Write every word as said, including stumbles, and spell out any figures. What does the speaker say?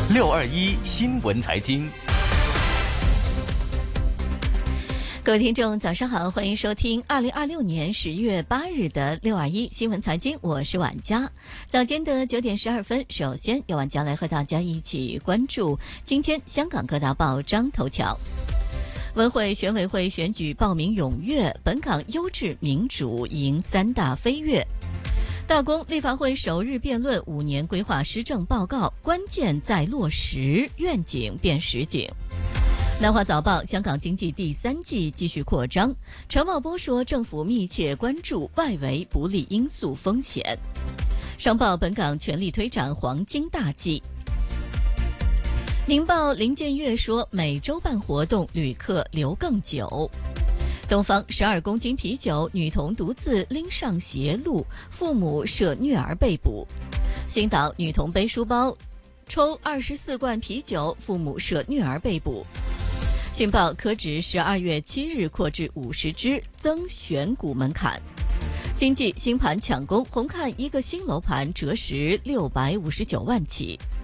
六二一新闻财经。 各位听众早上好，欢迎收听二零二六年十月八日的六二一新闻财经，我是婉佳。早间的九点十二分，首先由婉佳来和大家一起关注今天香港各大报章头条。文汇选委会选举报名踊跃，本港优质民主迎三大飞跃。大公立法会首日辩论五年规划施政报告，关键在落实，愿景变实景。南华早报，香港经济第三季继续扩张。陈茂波说，政府密切关注外围不利因素风险。商报，本港全力推展黄金大计。明报，林建岳说，每周办活动，旅客留更久。东方，十二公斤啤酒，女童独自拎上斜路，父母涉虐儿被捕。星岛，女童背书包抽二十四罐啤酒，父母涉虐儿被捕。信报，科指十二月七日扩至五十只，增选股门槛。经济，新盘抢攻，红磡一个新楼盘折实六百五十九万起。